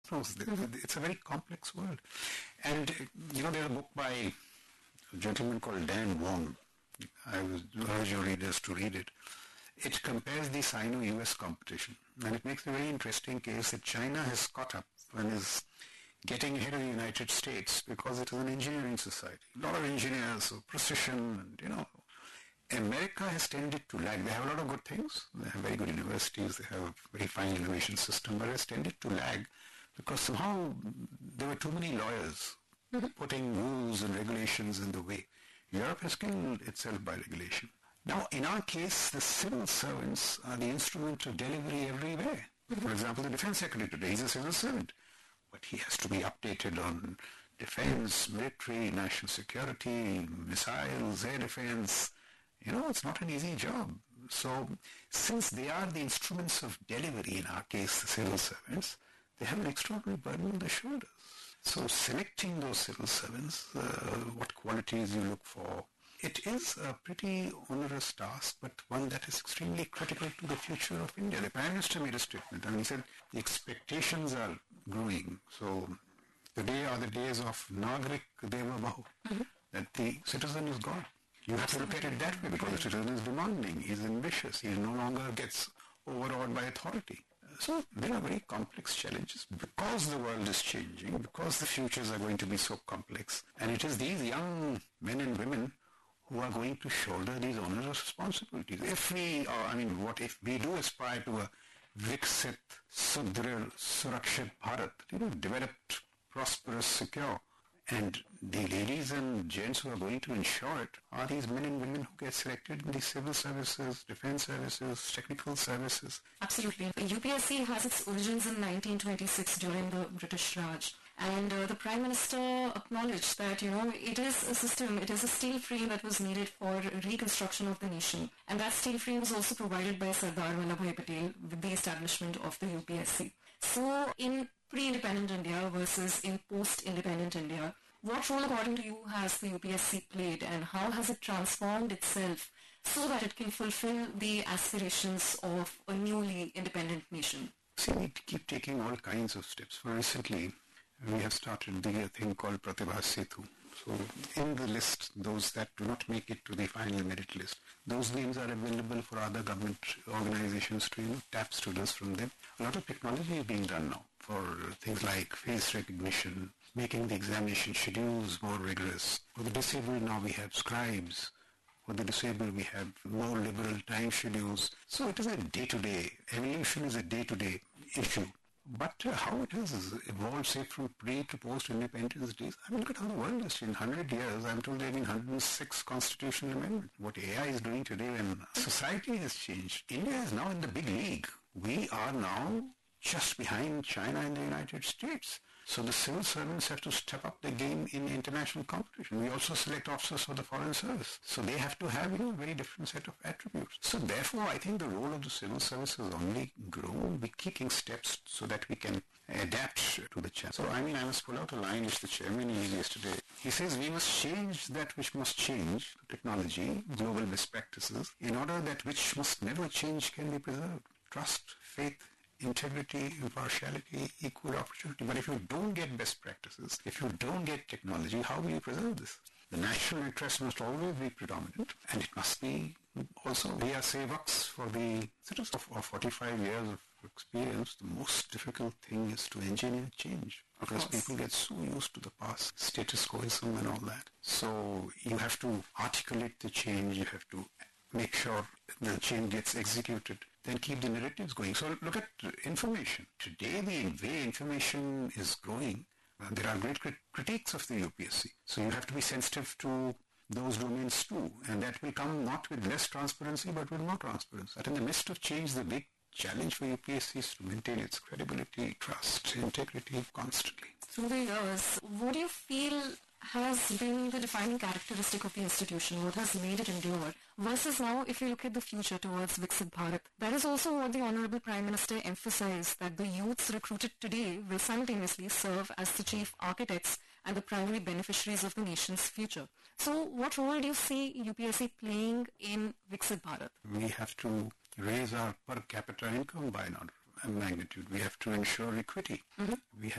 knows? It's a very complex world. And, there's a book by a gentleman called Dan Wong. I would urge your readers to read it. It compares the Sino-US competition, and it makes a very interesting case that China has caught up and is getting ahead of the United States because it is an engineering society. A lot of engineers, so precision, and, America has tended to lag. They have a lot of good things. They have very good universities. They have a very fine innovation system, but it has tended to lag because somehow there were too many lawyers putting rules and regulations in the way. Europe has killed itself by regulation. Now, in our case, the civil servants are the instrument of delivery everywhere. For example, the defense secretary today, he's a civil servant, but he has to be updated on defense, military, national security, missiles, air defense. It's not an easy job. So, since they are the instruments of delivery, in our case, the civil servants, they have an extraordinary burden on their shoulders. So, selecting those civil servants, what qualities you look for, it is a pretty onerous task, but one that is extremely critical to the future of India. The Prime Minister made a statement, and he said the expectations are growing. So, today are the days of Nagrik Deva Bahu, that the citizen is God. You have to look at it that way because the citizen is demanding, he is ambitious, he no longer gets overawed by authority. So there are very complex challenges because the world is changing, because the futures are going to be so complex. And it is these young men and women who are going to shoulder these onerous responsibilities. If we do aspire to a Viksit, Sudhir, Surakshit Bharat, developed, prosperous, secure, and the ladies and gents who are going to ensure it are these men and women who get selected in the civil services, defense services, technical services. Absolutely. UPSC has its origins in 1926 during the British Raj. And the Prime Minister acknowledged that, it is a system, it is a steel frame that was needed for reconstruction of the nation. And that steel frame was also provided by Sardar Vallabhbhai Patel with the establishment of the UPSC. So in pre-independent India versus in post-independent India, what role, according to you, has the UPSC played and how has it transformed itself so that it can fulfill the aspirations of a newly independent nation? See, we keep taking all kinds of steps. For recently, we have started the thing called Pratibha Setu. So in the list, those that do not make it to the final merit list, those names are available for other government organizations to tap students from them. A lot of technology is being done now for things like face recognition, making the examination schedules more rigorous. For the disabled now we have scribes. For the disabled we have more liberal time schedules. So it is a day-to-day, evolution is a day-to-day issue. But how it has evolved, say, from pre to post-independence days, look at how the world has changed. 100 years, I'm told there have been 106 constitutional amendments. What AI is doing today, and society has changed. India is now in the big league. We are now just behind China and the United States. So the civil servants have to step up the game in international competition. We also select officers for the Foreign Service. So they have to have, a very different set of attributes. So therefore, I think the role of the civil service has only grown. We're taking steps so that we can adapt to the challenge. So, I must pull out a line which the chairman used yesterday. He says, we must change that which must change, technology, global best practices, in order that which must never change can be preserved. Trust, faith, integrity, impartiality, equal opportunity. But if you don't get best practices, if you don't get technology, how will you preserve this? The national interest must always be predominant, and it must be also, we are sevaks for the citizens of 45 years of experience. The most difficult thing is to engineer change, because people get so used to the past, status quoism and all that. So you have to articulate the change, you have to make sure the change gets executed, then keep the narratives going. So look at information. Today, the way information is growing, there are great critiques of the UPSC. So you have to be sensitive to those domains too. And that will come not with less transparency, but with more transparency. That in the midst of change, the big challenge for UPSC is to maintain its credibility, trust, integrity constantly. Through the years, what do you feel has been the defining characteristic of the institution? What has made it endure? Versus now, if you look at the future towards Viksit Bharat, that is also what the Honorable Prime Minister emphasized, that the youths recruited today will simultaneously serve as the chief architects and the primary beneficiaries of the nation's future. So what role do you see UPSC playing in Viksit Bharat? We have to raise our per capita income by another magnitude. We have to ensure equity. We